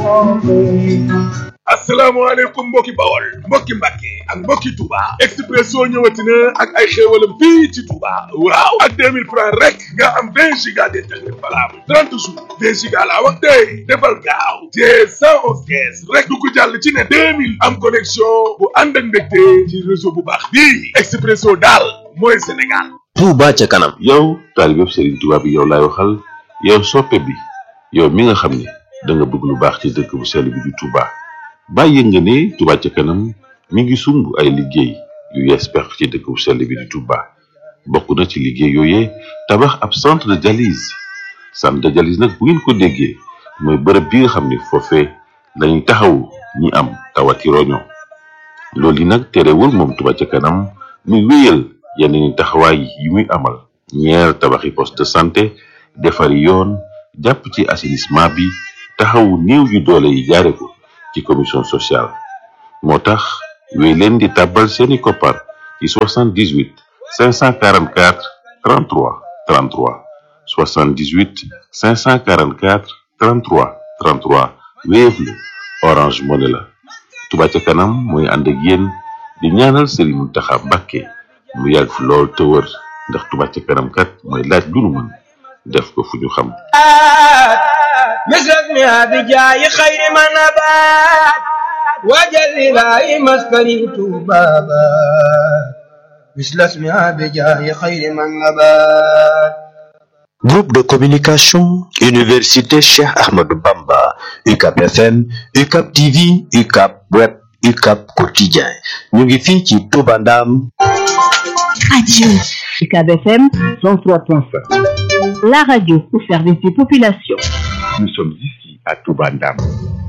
asalaamaaleykum mbokki Bawol mbokki Mbàkke ak mbokki Touba Expresso ñëwati na ak ay xéewalam fii ci Touba waaw ak 2000 francs rek nga am 20 giga d'internet valable 30 jours 20 giga laa wax tey defal gaaw te 111 kees rek du ko jàll ci ne 2000 am connexion bu ànd ak ndégte ci réseau bu baax bii Expresso daal mooy Sénégal. Touba ca kanam. yow taalibe Serigne Touba bi yow laay waxal yow soppe bi yow mi nga xam ne da nga bëgg lu baax ci dëkk bu sell bi di Touba. bàyyi nga ne Touba ca kanam mi ngi sumb ay liggéey yu yees pex ci dëkk bu sell bi di Touba bokk na ci liggéey yooyee tabax ab centre de dialyse nag bu ngeen ko déggee mooy bërëb bi nga xam ne foofee lañuy taxawu ñi am tawati roño loolu yi nag terewul moom Touba ca kanam muy wéyal yeneen taxawaay yi muy amal ñeer tabaxi poste de santé defari yoon jàpp ci assainissement bi taxawu néew yu doole yi jaare ko ci commission sociale moo tax wéy leen di tàbbal seeni koppar ci 78 544 33 33 78 544 33 33 Wave la Orange Money la Touba ca kanam mooy ànd ak yéen di ñaanal Serigne Mountakha Mbacké mu yàgg fi lool te wër ndax Touba ca kanam kat mooy laaj lu nu mën def ko fu ñu xam مثلك بجاي خير ما نبات وجل لا مسكني بابا مثل اسمها بجاي خير ما نبات. Groupe de communication Université Cheikh Ahmadou Bamba UCAP FM UCAP TV UCAP Web UCAP Quotidien ñu ngi fii ci Touba Ndam. Radio UCAP FM 103.5. La radio au service des populations. Nous sommes ici à Touba Ndam.